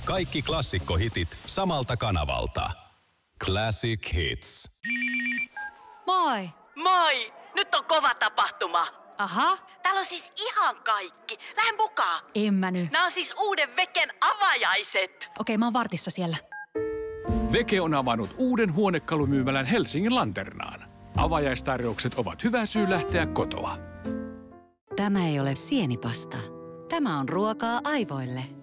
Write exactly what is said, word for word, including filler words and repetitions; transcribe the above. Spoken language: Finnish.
Kaikki klassikkohitit samalta kanavalta. Classic Hits. Moi! Moi! Nyt on kova tapahtuma. Aha. Täällä on siis ihan kaikki. Lähden mukaan. En mä nyt. Nämä on siis uuden Veken avajaiset. Okei, mä oon vartissa siellä. Veke on avannut uuden huonekalumyymälän Helsingin Lanternaan. Avajaistarjoukset ovat hyvä syy lähteä kotoa. Tämä ei ole sienipasta. Tämä on ruokaa aivoille.